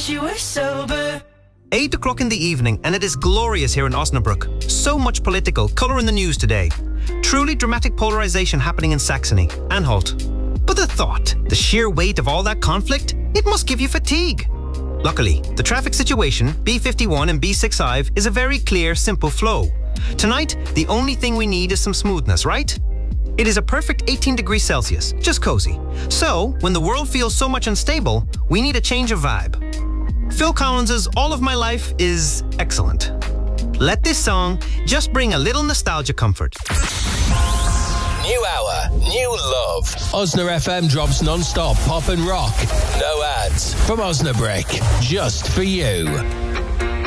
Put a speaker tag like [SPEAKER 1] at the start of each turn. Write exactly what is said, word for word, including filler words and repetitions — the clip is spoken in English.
[SPEAKER 1] wish you were sober.
[SPEAKER 2] Eight o'clock in the evening, and it is glorious here in Osnabrück. So much political colour in the news today. Truly dramatic polarisation happening in Saxony, Anhalt. But the thought, the sheer weight of all that conflict, it must give you fatigue. Luckily, the traffic situation, B fifty-one and B sixty-five, is a very clear, simple flow. Tonight, the only thing we need is some smoothness, right? It is a perfect eighteen degrees Celsius, just cozy. So, when the world feels so much unstable, we need a change of vibe. Phil Collins's All of My Life is excellent. Let this song just bring a little nostalgia comfort.
[SPEAKER 3] New hour, new love. Osna F M drops non-stop pop and rock. No ads. From Osnabrück, just for you.